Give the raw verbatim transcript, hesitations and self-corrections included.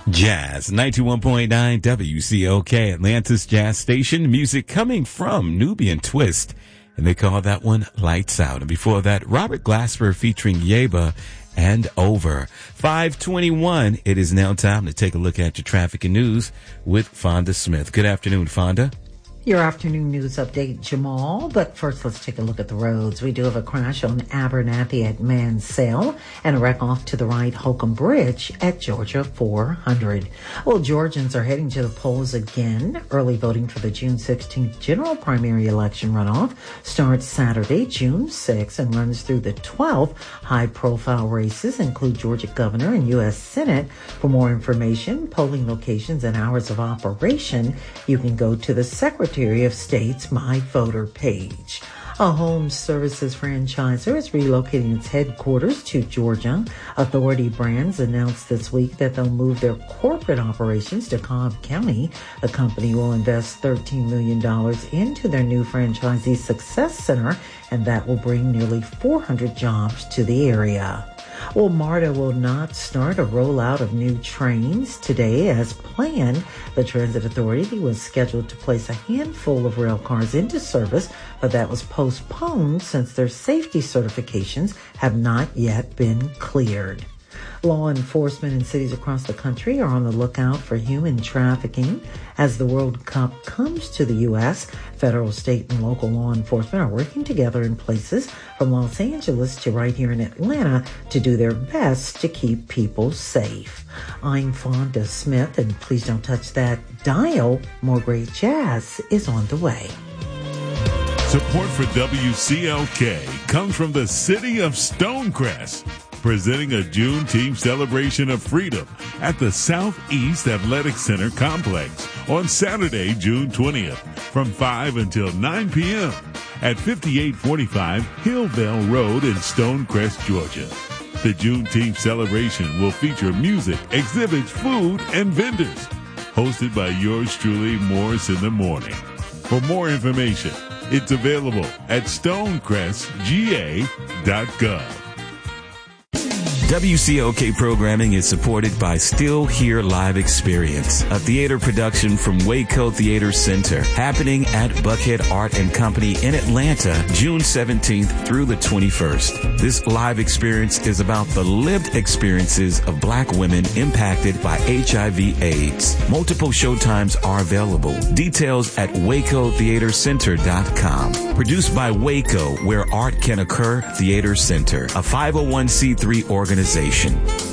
Jazz, ninety-one point nine W C O K, Atlanta's Jazz Station. Music coming from Nubian Twist, and they call that one Lights Out. And before that, Robert Glasper featuring Yeba and Over. five twenty-one, it is now time to take a look at your traffic and news with Fonda Smith. Good afternoon, Fonda. Your afternoon news update, Jamal. But first, let's take a look at the roads. We do have a crash on Abernathy at Mansell and a wreck off to the right, Holcomb Bridge at Georgia four hundred. Well, Georgians are heading to the polls again. Early voting for the June sixteenth general primary election runoff starts Saturday, June sixth, and runs through the twelfth. High-profile races include Georgia governor and U S Senate. For more information, polling locations, and hours of operation, you can go to the Secretary of State's My Voter page. A home services franchisor is relocating its headquarters to Georgia. Authority Brands announced this week that they'll move their corporate operations to Cobb County. The company will invest thirteen million dollars into their new franchisee success center, and that will bring nearly four hundred jobs to the area. Well, MARTA will not start a rollout of new trains today as planned. The Transit Authority was scheduled to place a handful of rail cars into service, but that was postponed since their safety certifications have not yet been cleared. Law enforcement in cities across the country are on the lookout for human trafficking. As the World Cup comes to the U S, federal, state, and local law enforcement are working together in places from Los Angeles to right here in Atlanta to do their best to keep people safe. I'm Fonda Smith, and please don't touch that dial. More great jazz is on the way. Support for W C L K comes from the city of Stonecrest, presenting a Juneteenth celebration of freedom at the Southeast Athletic Center complex on Saturday, June twentieth, from five until nine p.m. at fifty-eight forty-five Hillvale Road in Stonecrest, Georgia. The Juneteenth celebration will feature music, exhibits, food, and vendors. Hosted by yours truly, Morris in the Morning. For more information, it's available at stonecrest g a dot gov. W C O K programming is supported by Still Here Live Experience, a theater production from Waco Theater Center, happening at Buckhead Art and Company in Atlanta, June seventeenth through the twenty-first. This live experience is about the lived experiences of Black women impacted by H I V AIDS. Multiple showtimes are available. Details at waco theater center dot com. Produced by Waco, where art can occur, Theater Center, a five oh one c three organization.